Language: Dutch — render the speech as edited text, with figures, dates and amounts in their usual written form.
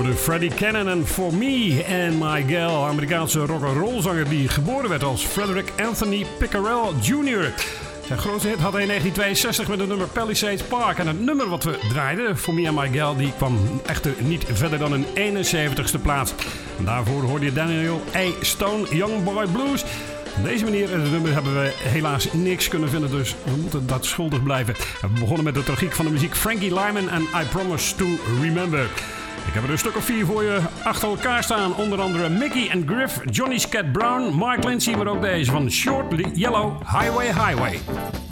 hoorde Freddie Cannon en For Me and My Gal, Amerikaanse rock'n'roll zanger die geboren werd als Frederick Anthony Pickerel Jr. Zijn grootste hit had hij in 1962 met het nummer Palisades Park. En het nummer wat we draaiden, For Me and My Gal, die kwam echter niet verder dan een 71ste plaats. En daarvoor hoorde je Daniel A. Stone, Young Boy Blues. Op deze manier in het nummer hebben we helaas niks kunnen vinden, dus we moeten dat schuldig blijven. We begonnen met de tragiek van de muziek Frankie Lyman en I Promise to Remember. Ik heb er een stuk of 4 voor je achter elkaar staan. Onder andere Mickey and Griff, Johnny Scat Brown, Mark Lindsay, maar ook deze van Short Yellow Highway Highway.